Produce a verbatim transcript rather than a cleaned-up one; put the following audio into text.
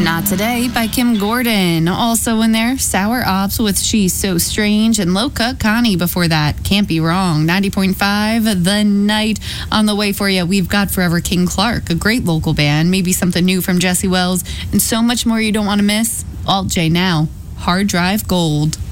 Not Today by Kim Gordon. Also in there, Sour Ops with She's So Strange, and Low Cut Connie before that. Can't Be Wrong. ninety point five The Night. On the way for you, we've got Forever King Clark, a great local band, maybe something new from Jesse Wells, and so much more you don't want to miss. Alt J now. Hard Drive Gold.